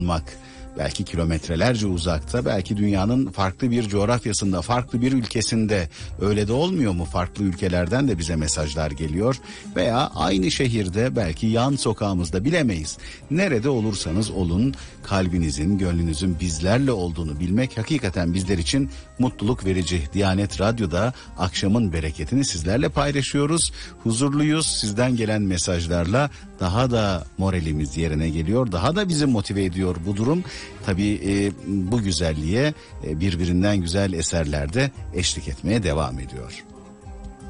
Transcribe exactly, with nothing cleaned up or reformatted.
olmak, belki kilometrelerce uzakta, belki dünyanın farklı bir coğrafyasında, farklı bir ülkesinde. Öyle de olmuyor mu? Farklı ülkelerden de bize mesajlar geliyor. Veya aynı şehirde, belki yan sokağımızda, bilemeyiz. Nerede olursanız olun, kalbinizin, gönlünüzün bizlerle olduğunu bilmek hakikaten bizler için mutluluk verici. Diyanet Radyo'da akşamın bereketini sizlerle paylaşıyoruz. Huzurluyuz. Sizden gelen mesajlarla daha da moralimiz yerine geliyor. Daha da bizi motive ediyor bu durum. Tabii e, bu güzelliğe e, birbirinden güzel eserler de eşlik etmeye devam ediyor.